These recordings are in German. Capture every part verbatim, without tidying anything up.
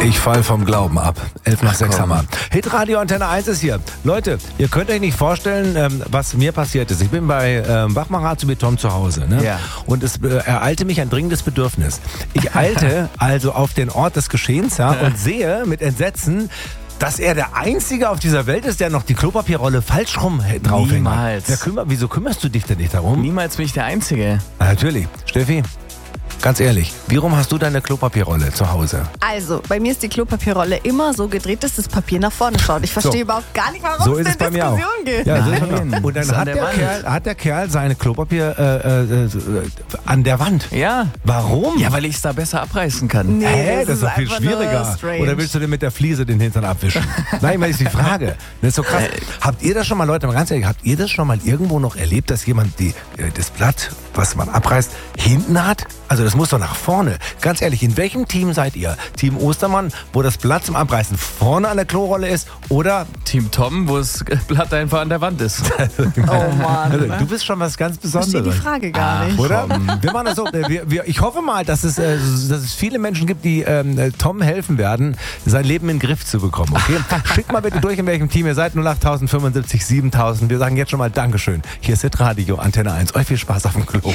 Ich fall vom Glauben ab. elf nach sechs haben wir. Hitradio Antenne eins ist hier. Leute, ihr könnt euch nicht vorstellen, ähm, was mir passiert ist. Ich bin bei ähm, Wachmacher zu Tom zu Hause. Ne? Ja. Und es äh, ereilte mich ein dringendes Bedürfnis. Ich eilte also auf den Ort des Geschehens ja, und sehe mit Entsetzen, dass er der Einzige auf dieser Welt ist, der noch die Klopapierrolle falsch rum draufhängt. Niemals. Ja, kümmer, wieso kümmerst du dich denn nicht darum? Niemals bin ich der Einzige. Na, natürlich. Steffi, ganz ehrlich, wie rum hast du deine Klopapierrolle zu Hause? Also, bei mir ist die Klopapierrolle immer so gedreht, dass das Papier nach vorne schaut. Ich verstehe So. überhaupt gar nicht, warum So es ist es eine bei mir auch. Diskussion gibt. Ja, so ist es Nein, bei mir. Und dann ist an hat der der, Wand. Kerl, hat der Kerl seine Klopapier äh, äh, äh, an der Wand. Ja. Warum? Ja, weil ich es da besser abreißen kann. Nee, Hä, das das ist doch ist viel einfach nur schwieriger. strange. Oder willst du dir mit der Fliese den Hintern abwischen? Nein, mal ist die Frage. Das ist so krass. Habt ihr das schon mal, Leute, mal ganz ehrlich, habt ihr das schon mal irgendwo noch erlebt, dass jemand die, äh, das Blatt, was man abreißt, hinten hat? Also das muss doch nach vorne. Ganz ehrlich, in welchem Team seid ihr? Team Ostermann, wo das Blatt zum Abreißen vorne an der Klorolle ist, oder Team Tom, wo das Blatt einfach an der Wand ist. Oh Mann. Also, du bist schon was ganz Ich verstehe Besonderes. die Frage gar nicht. Oder? Wir machen das so. Wir, wir, ich hoffe mal, dass es, äh, dass es viele Menschen gibt, die ähm, Tom helfen werden, sein Leben in den Griff zu bekommen. Okay? Schickt mal bitte durch, in welchem Team ihr seid. null acht fünfundsiebzig siebentausend. Wir sagen jetzt schon mal Dankeschön. Hier ist Hitradio Antenne eins. Euch viel Spaß auf dem Klo.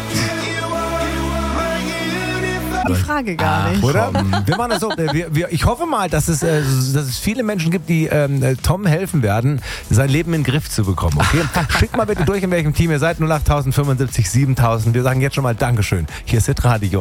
Die Frage gar nicht. Oder? Wir machen das so. Wir, wir, ich hoffe mal, dass es, äh, dass es viele Menschen gibt, die ähm, Tom helfen werden, sein Leben in den Griff zu bekommen. Okay? Schickt mal bitte durch, in welchem Team ihr seid. null acht fünfundsiebzig siebentausend. Wir sagen jetzt schon mal Dankeschön. Hier ist Hitradio.